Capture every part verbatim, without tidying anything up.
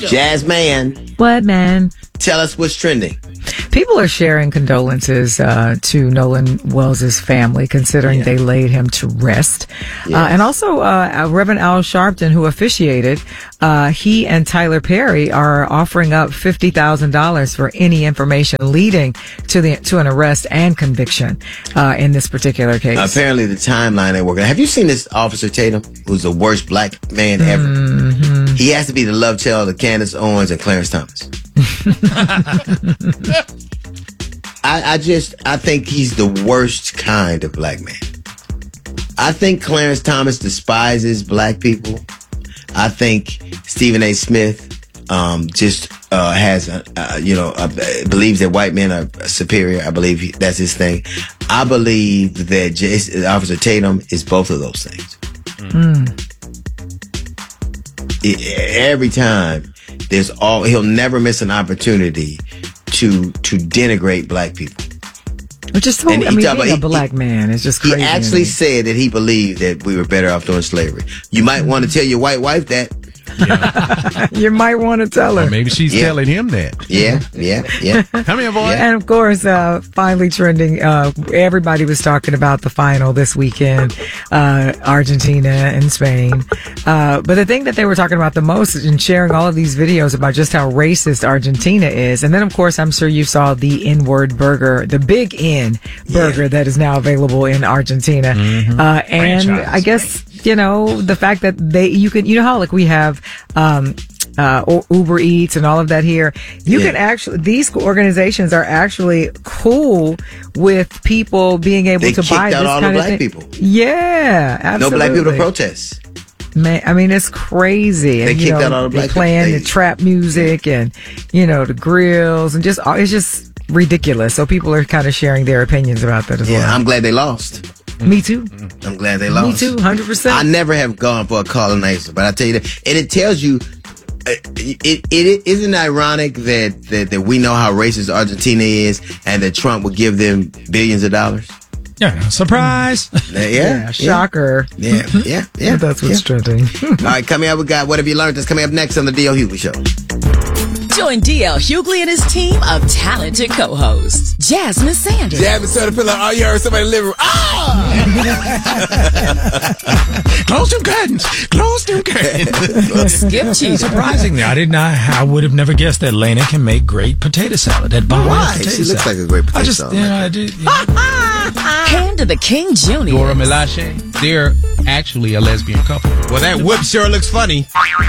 Jazz Man. What, man? Tell us what's trending. People are sharing condolences uh, to Nolan Wells' family, considering yeah. they laid him to rest. Yes. Uh, and also, uh, Reverend Al Sharpton, who officiated, uh, he and Tyler Perry are offering up fifty thousand dollars for any information leading to the to an arrest and conviction uh, in this particular case. Apparently, the timeline they're working. Have you seen this Officer Tatum, who's the worst black man ever? Mm-hmm. He has to be the love child of Candace Owens and Clarence Thomas. I, I just, I think he's the worst kind of black man. I think Clarence Thomas despises black people. I think Stephen A. Smith um, just uh, has, a, uh, you know, uh, believes that white men are superior. I believe he, that's his thing. I believe that J- Officer Tatum is both of those things. Mm. It, every time, there's all he'll never miss an opportunity to to denigrate black people. Which is so, I mean, being about, a black he, man is just crazy. He actually said that he believed that we were better off doing slavery. You might want to tell your white wife that. Yeah. You might want to tell her. Or maybe she's yeah. telling him that. Yeah, yeah, yeah. Come here, boy. And of course, uh, finally trending, uh, everybody was talking about the final this weekend, uh, Argentina and Spain. Uh, but the thing that they were talking about the most and sharing all of these videos about just how racist Argentina is. And then, of course, I'm sure you saw the N-word burger, the Big N burger yeah. that is now available in Argentina. Mm-hmm. Uh, and Franchise, I guess, right? you know, the fact that they, you can, you know how like we have, um, uh, Uber Eats and all of that here. You yeah. can actually, these organizations are actually cool with people being able they to buy this all kind the of black thing. People. Yeah, absolutely. No black people to protest. Man, I mean, it's crazy. They and, kicked you know, out all the black playing people. the trap music and, you know, the grills and just, it's just ridiculous. So people are kind of sharing their opinions about that as yeah, well. Yeah, I'm glad they lost. Me too. I'm glad they lost. Me too, one hundred percent. I never have gone for a colonizer, but I tell you that, and it tells you, uh, it, it, it isn't ironic that, that, that we know how racist Argentina is and that Trump would give them billions of dollars? Yeah, surprise. Yeah, yeah, yeah shocker. Yeah, yeah, yeah. That's what's yeah. trending. All right, coming up, we got What Have You Learned? That's coming up next on the D L. Hughley Show. Join D L. Hughley and his team of talented co-hosts. Jasmine Sanders. Jasmine started feeling like, oh, you heard somebody in the living room. Ah! Close them curtains. Close them curtains. Skip Cheese. Surprisingly, I did not. I would have never guessed that Lena can make great potato salad. That bomb Why? potato She looks salad. like a great potato I just, salad. You know, I did. You know. Hand to the King Junior. Dora Milaje, they're actually a lesbian couple. Well, that whip sure looks funny.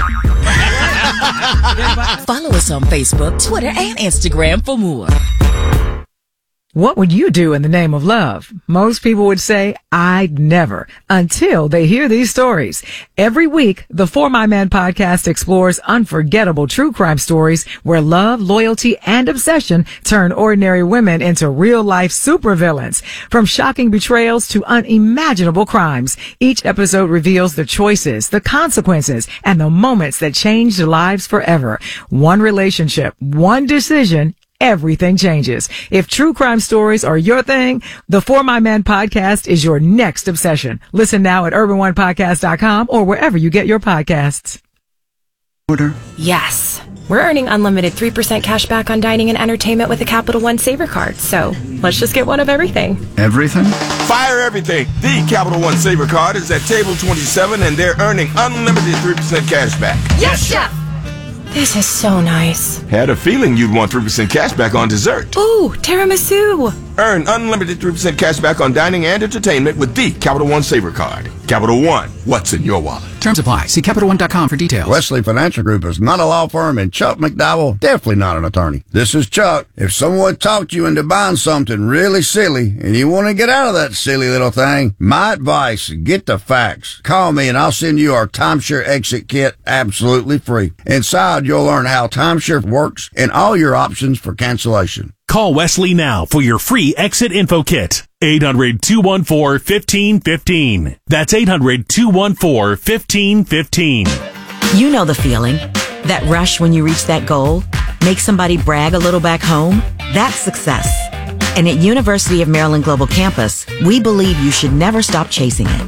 Follow us on Facebook, Twitter, and Instagram for more. What would you do in the name of love? Most people would say, I'd never, until they hear these stories. Every week, the For My Man podcast explores unforgettable true crime stories where love, loyalty, and obsession turn ordinary women into real-life supervillains. From shocking betrayals to unimaginable crimes, each episode reveals the choices, the consequences, and the moments that changed lives forever. One relationship, one decision, everything changes. If true crime stories are your thing, the For My Man podcast is your next obsession. Listen now at urban one podcast dot com or wherever you get your podcasts. Order. Yes. We're earning unlimited three percent cash back on dining and entertainment with a Capital One Saver card. So let's just get one of everything. Everything? Fire everything. The Capital One Saver card is at table twenty-seven and they're earning unlimited three percent cash back. Yes, Chef! This is so nice. Had a feeling you'd want three percent cash back on dessert. Ooh, tiramisu. Earn unlimited three percent cash back on dining and entertainment with the Capital One Saver card. Capital One, what's in your wallet? Terms apply. See Capital One dot com for details. Wesley Financial Group is not a law firm, and Chuck McDowell definitely not an attorney. This is Chuck. If someone talked you into buying something really silly and you want to get out of that silly little thing, my advice, get the facts. Call me and I'll send you our timeshare exit kit absolutely free. Inside, you'll learn how timeshare works and all your options for cancellation. Call Wesley now for your free exit info kit. eight hundred, two one four, one five one five. That's eight hundred, two one four, one five one five. You know the feeling. That rush when you reach that goal. Make somebody brag a little back home. That's success. And at University of Maryland Global Campus, we believe you should never stop chasing it.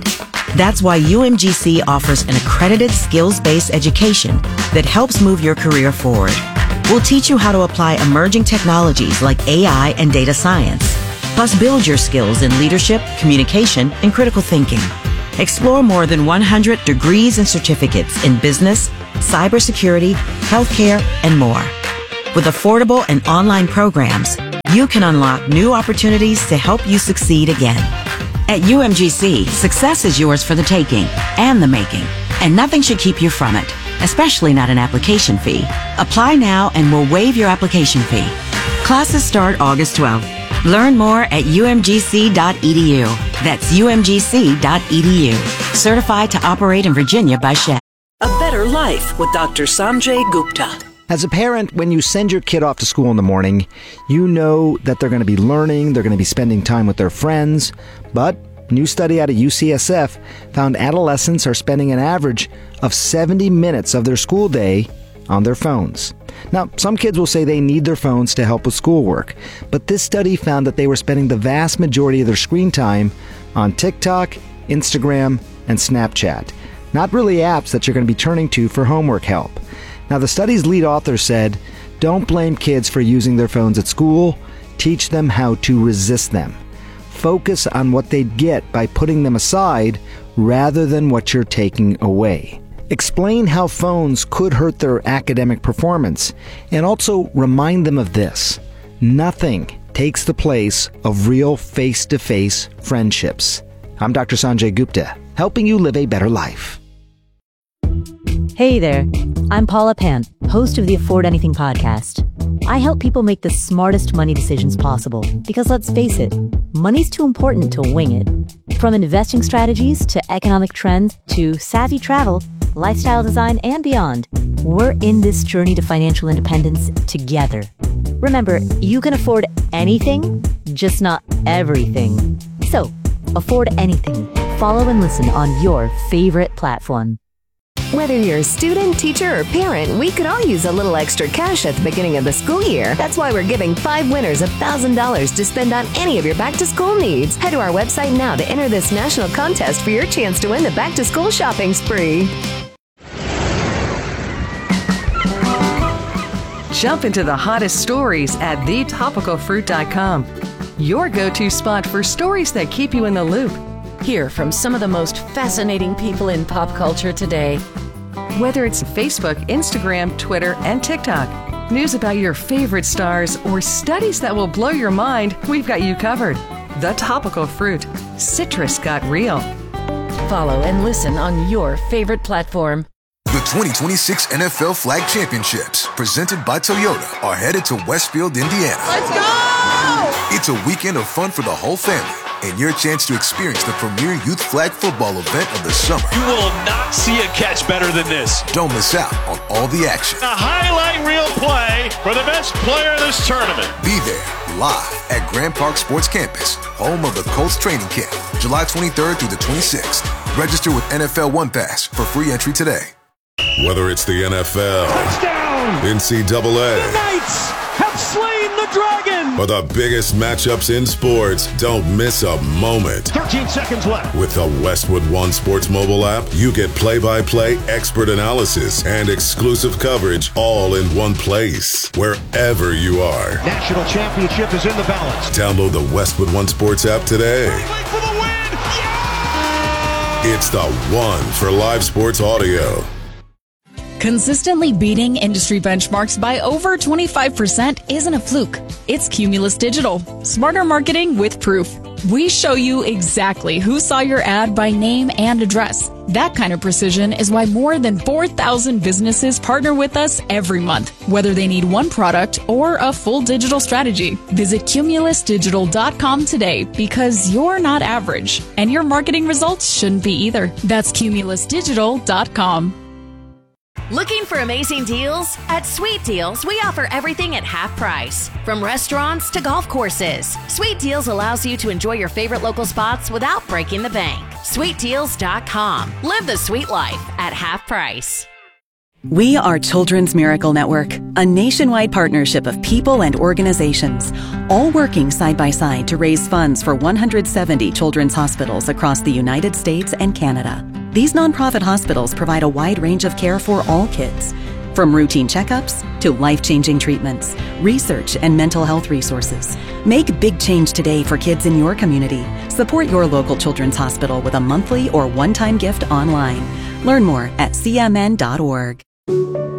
That's why U M G C offers an accredited skills-based education that helps move your career forward. We'll teach you how to apply emerging technologies like A I and data science, plus build your skills in leadership, communication, and critical thinking. Explore more than one hundred degrees and certificates in business, cybersecurity, healthcare, and more. With affordable and online programs, you can unlock new opportunities to help you succeed again. At U M G C, success is yours for the taking and the making, and nothing should keep you from it, especially not an application fee. Apply now and we'll waive your application fee. Classes start August twelfth. Learn more at U M G C dot E D U. That's U M G C dot E D U. Certified to operate in Virginia by Shell. A better life with Doctor Sanjay Gupta. As a parent, when you send your kid off to school in the morning, you know that they're going to be learning, they're going to be spending time with their friends. But a new study out of U C S F found adolescents are spending an average of seventy minutes of their school day on their phones. Now, some kids will say they need their phones to help with schoolwork, but this study found that they were spending the vast majority of their screen time on TikTok, Instagram, and Snapchat. Not really apps that you're going to be turning to for homework help. Now, the study's lead author said, don't blame kids for using their phones at school. Teach them how to resist them. Focus on what they'd get by putting them aside rather than what you're taking away. Explain how phones could hurt their academic performance, and also remind them of this: nothing takes the place of real face-to-face friendships. I'm Doctor Sanjay Gupta, helping you live a better life. Hey there, I'm Paula Pant, host of the Afford Anything podcast. I help people make the smartest money decisions possible because, let's face it, money's too important to wing it. From investing strategies to economic trends to savvy travel, lifestyle design, and beyond, we're in this journey to financial independence together. Remember, you can afford anything, just not everything. So, afford anything. Follow and listen on your favorite platform. Whether you're a student, teacher, or parent, we could all use a little extra cash at the beginning of the school year. That's why we're giving five winners one thousand dollars to spend on any of your back-to-school needs. Head to our website now to enter this national contest for your chance to win the back-to-school shopping spree. Jump into the hottest stories at the topical fruit dot com. Your go-to spot for stories that keep you in the loop. Hear from some of the most fascinating people in pop culture today. Whether it's Facebook, Instagram, Twitter, and TikTok, news about your favorite stars, or studies that will blow your mind, we've got you covered. The Topical Fruit. Citrus got real. Follow and listen on your favorite platform. The twenty twenty-six N F L Flag Championships, presented by Toyota, are headed to Westfield, Indiana. Let's go! It's a weekend of fun for the whole family, and your chance to experience the premier youth flag football event of the summer. You will not see a catch better than this. Don't miss out on all the action. A highlight reel play for the best player in this tournament. Be there, live at Grand Park Sports Campus, home of the Colts training camp, July twenty-third through the twenty-sixth. Register with N F L One Pass for free entry today. Whether it's the N F L, touchdown, N C double A, the Knights have slain the dragon, or the biggest matchups in sports, don't miss a moment. thirteen seconds left. With the Westwood One Sports mobile app, you get play-by-play expert analysis and exclusive coverage all in one place, wherever you are. National championship is in the balance. Download the Westwood One Sports app today. For the win. Yeah! It's the one for live sports audio. Consistently beating industry benchmarks by over twenty-five percent isn't a fluke. It's Cumulus Digital. Smarter marketing with proof. We show you exactly who saw your ad by name and address. That kind of precision is why more than four thousand businesses partner with us every month, whether they need one product or a full digital strategy. Visit cumulus digital dot com today, because you're not average, and your marketing results shouldn't be either. That's cumulus digital dot com. Looking for amazing deals? At Sweet Deals, we offer everything at half price. From restaurants to golf courses, Sweet Deals allows you to enjoy your favorite local spots without breaking the bank. sweet deals dot com. Live the sweet life at half price. We are Children's Miracle Network, a nationwide partnership of people and organizations, all working side by side to raise funds for one hundred seventy children's hospitals across the United States and Canada. These nonprofit hospitals provide a wide range of care for all kids, from routine checkups to life-changing treatments, research, and mental health resources. Make big change today for kids in your community. Support your local children's hospital with a monthly or one-time gift online. Learn more at c m n dot org.